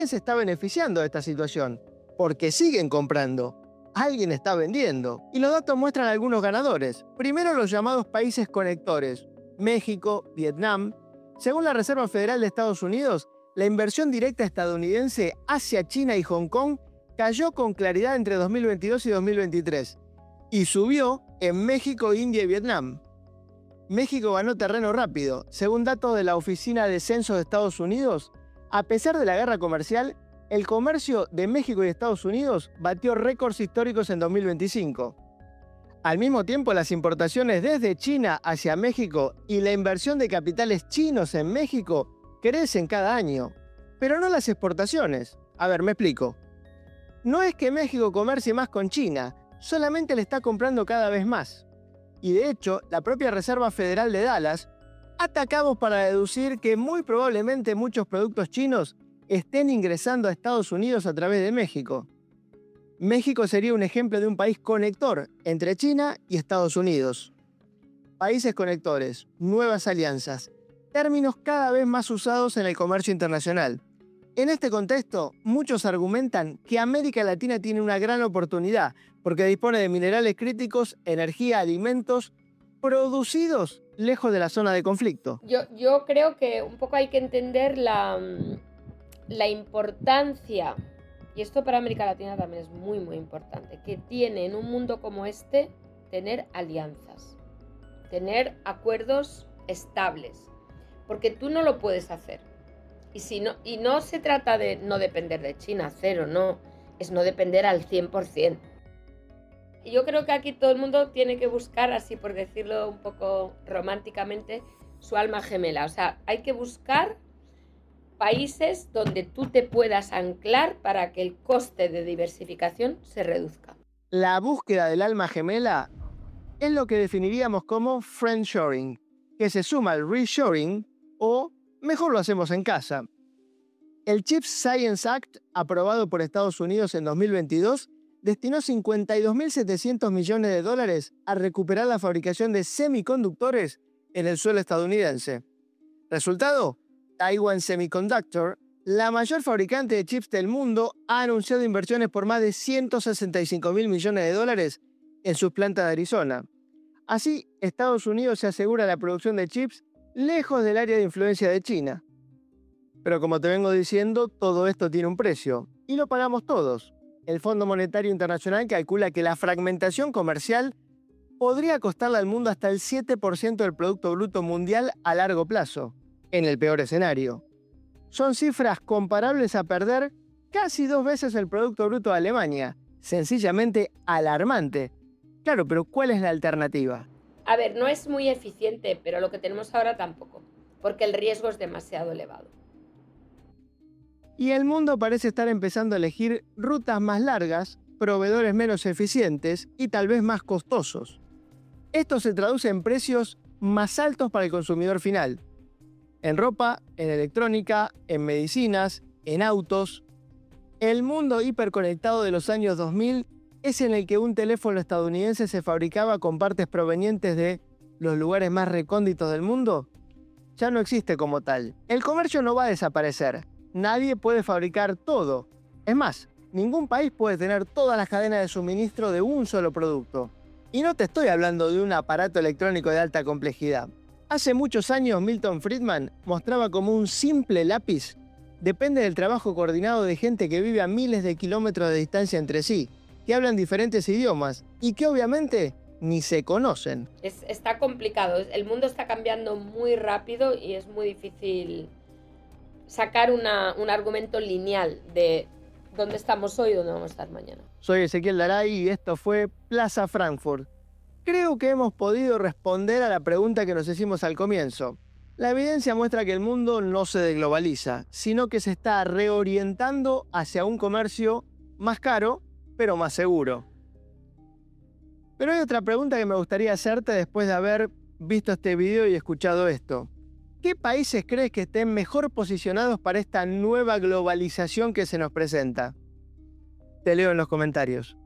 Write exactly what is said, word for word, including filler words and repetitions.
se está beneficiando de esta situación? Porque siguen comprando. Alguien está vendiendo. Y los datos muestran algunos ganadores. Primero, los llamados países conectores: México, Vietnam. Según la Reserva Federal de Estados Unidos, la inversión directa estadounidense hacia China y Hong Kong cayó con claridad entre dos mil veintidós y dos mil veintitrés y subió en México, India y Vietnam. México ganó terreno rápido. Según datos de la Oficina de Censos de Estados Unidos, a pesar de la guerra comercial, el comercio de México y Estados Unidos batió récords históricos en dos mil veinticinco. Al mismo tiempo, las importaciones desde China hacia México y la inversión de capitales chinos en México crecen cada año, pero no las exportaciones. A ver, me explico. No es que México comercie más con China, solamente le está comprando cada vez más. Y de hecho, la propia Reserva Federal de Dallas atacamos para deducir que muy probablemente muchos productos chinos estén ingresando a Estados Unidos a través de México. México sería un ejemplo de un país conector entre China y Estados Unidos. Países conectores, nuevas alianzas, términos cada vez más usados en el comercio internacional. En este contexto, muchos argumentan que América Latina tiene una gran oportunidad porque dispone de minerales críticos, energía, alimentos producidos lejos de la zona de conflicto. Yo, yo creo que un poco hay que entender la, la importancia, y esto para América Latina también es muy muy importante, que tiene en un mundo como este tener alianzas, tener acuerdos estables, porque tú no lo puedes hacer. Y, si no, y no se trata de no depender de China, cero, no, es no depender al cien por ciento. Y yo creo que aquí todo el mundo tiene que buscar, así por decirlo un poco románticamente, su alma gemela. O sea, hay que buscar países donde tú te puedas anclar para que el coste de diversificación se reduzca. La búsqueda del alma gemela es lo que definiríamos como friendshoring, que se suma al reshoring o mejor lo hacemos en casa. El Chips Science Act, aprobado por Estados Unidos en dos mil veintidós, destinó cincuenta y dos mil setecientos millones de dólares a recuperar la fabricación de semiconductores en el suelo estadounidense. Resultado: Taiwan Semiconductor, la mayor fabricante de chips del mundo, ha anunciado inversiones por más de ciento sesenta y cinco mil millones de dólares en sus plantas de Arizona. Así, Estados Unidos se asegura la producción de chips lejos del área de influencia de China. Pero como te vengo diciendo, todo esto tiene un precio, y lo pagamos todos. El Fondo Monetario Internacional calcula que la fragmentación comercial podría costarle al mundo hasta el siete por ciento del Producto Bruto Mundial a largo plazo, en el peor escenario. Son cifras comparables a perder casi dos veces el Producto Bruto de Alemania, sencillamente alarmante. Claro, pero ¿cuál es la alternativa? A ver, no es muy eficiente, pero lo que tenemos ahora tampoco, porque el riesgo es demasiado elevado. Y el mundo parece estar empezando a elegir rutas más largas, proveedores menos eficientes y tal vez más costosos. Esto se traduce en precios más altos para el consumidor final. En ropa, en electrónica, en medicinas, en autos. El mundo hiperconectado de los años dos mil es en el que un teléfono estadounidense se fabricaba con partes provenientes de los lugares más recónditos del mundo. Ya no existe como tal. El comercio no va a desaparecer. Nadie puede fabricar todo. Es más, ningún país puede tener todas las cadenas de suministro de un solo producto. Y no te estoy hablando de un aparato electrónico de alta complejidad. Hace muchos años Milton Friedman mostraba cómo un simple lápiz depende del trabajo coordinado de gente que vive a miles de kilómetros de distancia entre sí, que hablan diferentes idiomas y que obviamente ni se conocen. Es, está complicado, el mundo está cambiando muy rápido y es muy difícil sacar una, un argumento lineal de dónde estamos hoy y dónde vamos a estar mañana. Soy Ezequiel Daray y esto fue Plaza Frankfurt. Creo que hemos podido responder a la pregunta que nos hicimos al comienzo. La evidencia muestra que el mundo no se desglobaliza, sino que se está reorientando hacia un comercio más caro, pero más seguro. Pero hay otra pregunta que me gustaría hacerte después de haber visto este video y escuchado esto. ¿Qué países crees que estén mejor posicionados para esta nueva globalización que se nos presenta? Te leo en los comentarios.